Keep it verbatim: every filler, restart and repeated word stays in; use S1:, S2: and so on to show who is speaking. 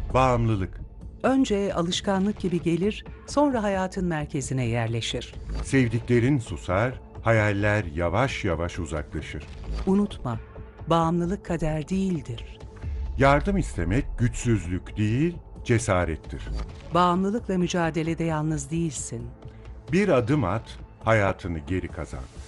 S1: Bağımlılık.
S2: Önce alışkanlık gibi gelir, sonra hayatın merkezine yerleşir.
S1: Sevdiklerin susar, hayaller yavaş yavaş uzaklaşır.
S2: Unutma, bağımlılık kader değildir.
S1: Yardım istemek güçsüzlük değil, cesarettir.
S2: Bağımlılıkla mücadelede yalnız değilsin.
S1: Bir adım at, hayatını geri kazan.